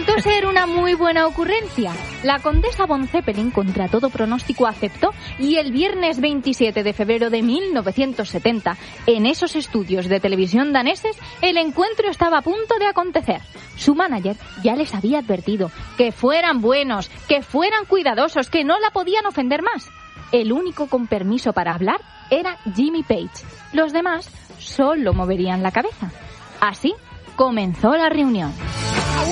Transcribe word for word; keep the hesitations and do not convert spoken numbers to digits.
Resultó ser una muy buena ocurrencia. La condesa von Zeppelin, contra todo pronóstico, aceptó y el viernes veintisiete de febrero de mil novecientos setenta, en esos estudios de televisión daneses, el encuentro estaba a punto de acontecer. Su manager ya les había advertido que fueran buenos, que fueran cuidadosos, que no la podían ofender más. El único con permiso para hablar era Jimmy Page. Los demás solo moverían la cabeza. Así comenzó la reunión.